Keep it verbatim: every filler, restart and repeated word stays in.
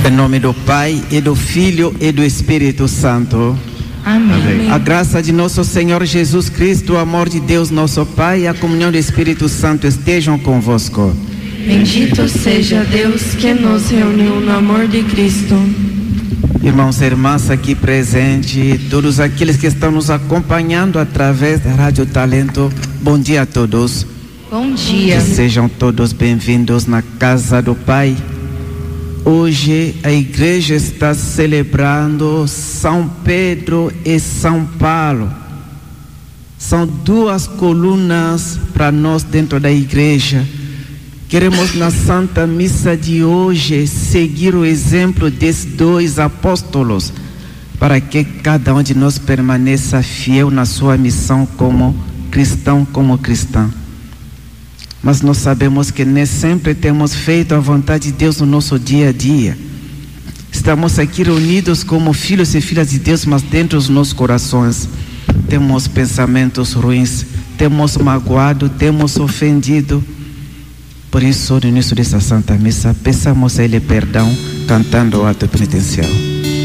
Em nome do Pai, e do Filho, e do Espírito Santo. Amém. A graça de nosso Senhor Jesus Cristo, o amor de Deus nosso Pai e a comunhão do Espírito Santo estejam convosco. Bendito seja Deus que nos reuniu no amor de Cristo. Irmãos e irmãs aqui presentes, todos aqueles que estão nos acompanhando através da Rádio Talento, bom dia a todos. Bom dia. Que sejam todos bem-vindos na casa do Pai. Hoje a igreja está celebrando São Pedro e São Paulo. São duas colunas para nós dentro da igreja. Queremos na Santa Missa de hoje seguir o exemplo desses dois apóstolos, para que cada um de nós permaneça fiel na sua missão como cristão, como cristã. Mas nós sabemos que nem sempre temos feito a vontade de Deus no nosso dia a dia. Estamos aqui reunidos como filhos e filhas de Deus, mas dentro dos nossos corações temos pensamentos ruins, temos magoado, temos ofendido. Por isso, no início dessa Santa Missa, peçamos a Ele perdão, cantando o ato penitencial.